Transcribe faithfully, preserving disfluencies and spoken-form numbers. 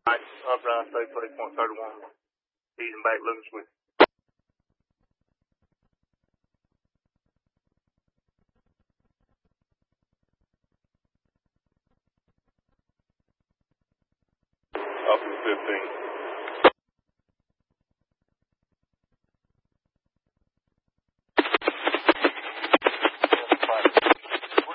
Right, uprise, state three point thirty-one, easing back, Lucas with. Up in fifteen.